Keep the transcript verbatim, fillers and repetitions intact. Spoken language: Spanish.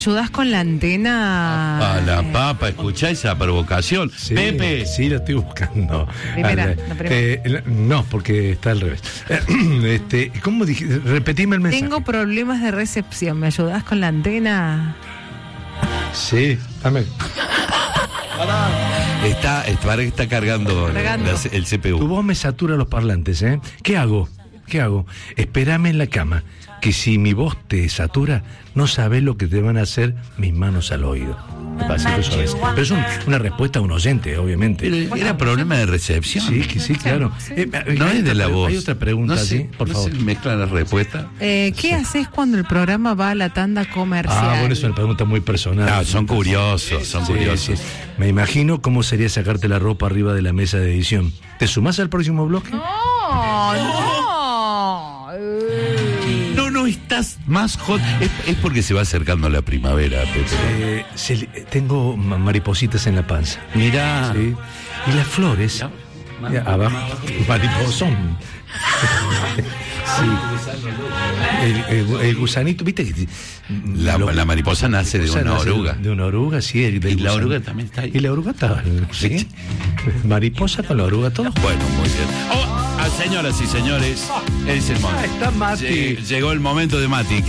¿Ayudas con la antena? A la papa, escuchá esa provocación. Sí, Pepe. Sí, lo estoy buscando. Primera, Ver, la primera. eh, no, porque está al revés. Este, ¿cómo dije? Repetime el mensaje. Tengo problemas de recepción. ¿Me ayudas con la antena? Sí, dame. Está, está, está cargando, Cargando. la- el C P Tu U. voz me satura los parlantes, ¿eh? ¿Qué hago? ¿Qué hago? Espérame en la cama, que si mi voz te satura, no sabes lo que te van a hacer mis manos al oído. Despacito, suave. Pero es un- una respuesta a un oyente, obviamente. Pero era problema de recepción. Sí, que sí, claro. Eh, No hay es de otra la pre- voz. Hay otra pregunta, no sé, ¿sí? Por no favor. se mezclan las respuestas. Eh, ¿Qué haces cuando el programa va a la tanda comercial? Ah, bueno, es una pregunta muy personal. No, son curiosos, son Sí, curiosos. sí. Me imagino cómo sería sacarte la ropa arriba de la mesa de edición. ¿Te sumás al próximo bloque? No, no. Eh. No, no, estás más hot. Es, es porque se va acercando la primavera, Pepe. Eh, se le- tengo ma- maripositas en la panza. Mirá. Sí. Y las flores. Ya, abajo. Mariposón. Sí. El, el- el gusanito, viste que. La, lo- la mariposa nace de gusanito una nace oruga. De una oruga, sí. el- del Y la gusano. oruga también está ahí. Y la oruga está. ¿Sí? Mariposa con la oruga, todo. Bueno, muy bien. Oh, ah, señoras y señores, es el momento. Ah, está Mati. Lle- Llegó el momento de Mati.